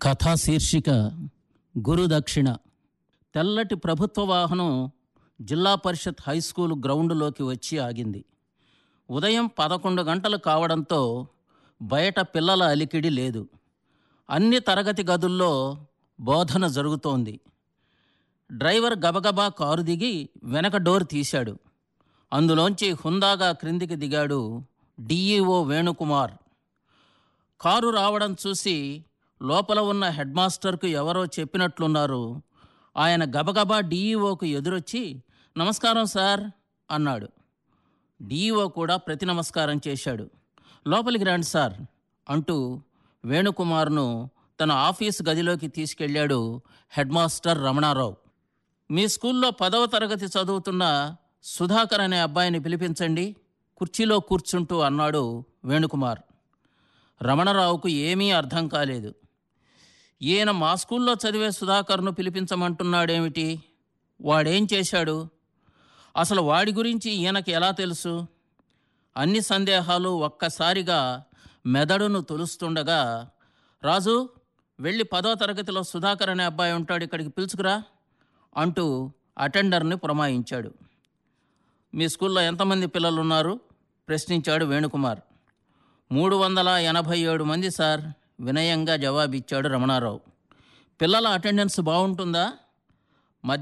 కథా శీర్షిక గురుదక్షిణ. తెల్లటి ప్రభుత్వ వాహనం జిల్లా పరిషత్ హైస్కూలు గ్రౌండులోకి వచ్చి ఆగింది. ఉదయం 11 గంటలు కావడంతో బయట పిల్లల అలికిడి లేదు. అన్ని తరగతి గదుల్లో బోధన జరుగుతోంది. డ్రైవర్ గబగబా కారు దిగి వెనక డోర్ తీశాడు. అందులోంచి హుందాగా క్రిందికి దిగాడు డిఈఓ వేణుకుమార్. కారు రావడం చూసి లోపల ఉన్న హెడ్ మాస్టర్కు ఎవరో చెప్పినట్లున్నారు. ఆయన గబగబా డిఈఓకు ఎదురొచ్చి నమస్కారం సార్ అన్నాడు. డిఈఓ కూడా ప్రతి నమస్కారం చేశాడు. లోపలికి రండి సార్ అంటూ వేణుకుమార్ను తన ఆఫీసు గదిలోకి తీసుకెళ్ళాడు హెడ్ మాస్టర్ రమణారావు. మీ స్కూల్లో 10వ తరగతి చదువుతున్న సుధాకర్ అనే అబ్బాయిని పిలిపించండి, కుర్చీలో కూర్చుంటూ అన్నాడు వేణుకుమార్. రమణరావుకు ఏమీ అర్థం కాలేదు. ఈయన మా స్కూల్లో చదివే సుధాకర్ను పిలిపించమంటున్నాడేమిటి? వాడేం చేశాడు? అసలు వాడి గురించి ఈయనకి ఎలా తెలుసు? అన్ని సందేహాలు ఒక్కసారిగా మెదడును తొలుస్తుండగా, రాజు వెళ్ళి 10వ తరగతిలో సుధాకర్ అనే అబ్బాయి ఉంటాడు, ఇక్కడికి పిలుచుకురా అంటూ అటెండర్ని పురమాయించాడు. మీ స్కూల్లో ఎంతమంది పిల్లలున్నారు? ప్రశ్నించాడు వేణుకుమార్. 387 మంది సార్, వినయంగా జవాబిచ్చాడు రమణారావు. పిల్లల అటెండెన్స్ బాగుంటుందా?